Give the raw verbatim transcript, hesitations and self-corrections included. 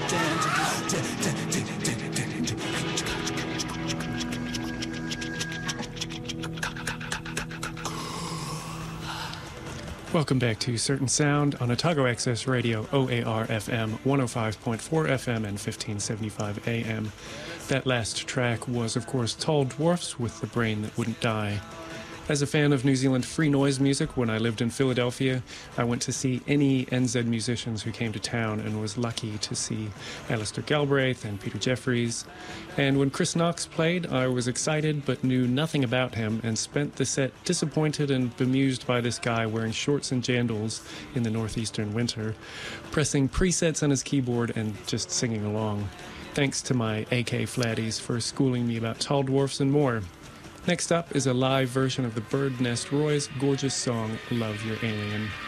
Welcome back to Certain Sound on Otago Access Radio, O A R F M, one oh five point four F M and fifteen seventy-five A M. That last track was, of course, Tall Dwarfs with The Brain That Wouldn't Die. As a fan of New Zealand free noise music, when I lived in Philadelphia, I went to see any N Z musicians who came to town and was lucky to see Alistair Galbraith and Peter Jeffries. And when Chris Knox played, I was excited but knew nothing about him and spent the set disappointed and bemused by this guy wearing shorts and jandals in the northeastern winter, pressing presets on his keyboard and just singing along. Thanks to my A K Flatties for schooling me about tall dwarfs and more. Next up is a live version of the Bird Nest Roy's gorgeous song, Love Your Alien.